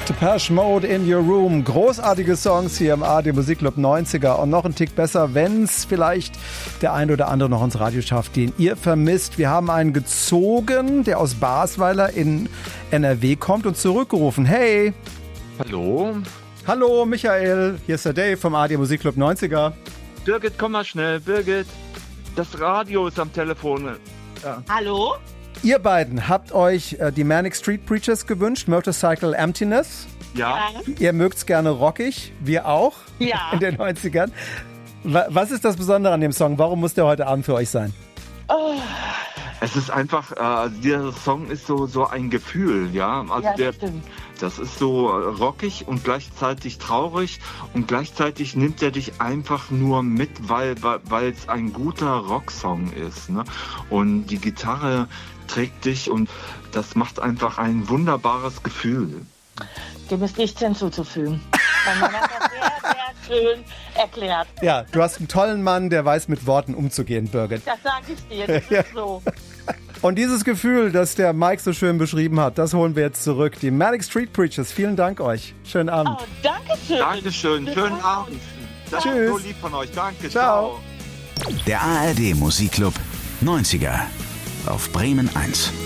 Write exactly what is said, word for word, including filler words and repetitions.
Depeche Mode in Your Room. Großartige Songs hier im A R D Musikclub neunziger und noch ein Tick besser, wenn es vielleicht der ein oder andere noch ins Radio schafft, den ihr vermisst. Wir haben einen gezogen, der aus Basweiler in N R W kommt und zurückgerufen. Hey! Hallo? Hallo Michael, hier ist der Dave vom A R D Musikclub neunziger. Birgit, komm mal schnell. Birgit, das Radio ist am Telefon. Ja. Hallo? Ihr beiden habt euch äh, die Manic Street Preachers gewünscht, Motorcycle Emptiness. Ja. Ihr mögt es gerne rockig, wir auch. Ja. In den neunzigern. Was ist das Besondere an dem Song? Warum muss der heute Abend für euch sein? Oh. Es ist einfach, äh, dieser Song ist so, so ein Gefühl, ja. Also ja, der, das stimmt. Das ist so rockig und gleichzeitig traurig und gleichzeitig nimmt er dich einfach nur mit, weil weil es ein guter Rocksong ist, ne? Und die Gitarre trägt dich und das macht einfach ein wunderbares Gefühl. Dem ist nichts hinzuzufügen. Man hat das sehr, sehr schön erklärt. Ja, du hast einen tollen Mann, der weiß, mit Worten umzugehen, Birgit. Das sage ich dir, das ist so. Und dieses Gefühl, das der Mike so schön beschrieben hat, das holen wir jetzt zurück. Die Manic Street Preachers, vielen Dank euch. Schönen Abend. Oh, danke schön. Dankeschön, schönen Abend. Das Tschüss. ist so lieb von euch. Danke, ciao. ciao. Der A R D Musikclub neunziger auf Bremen eins.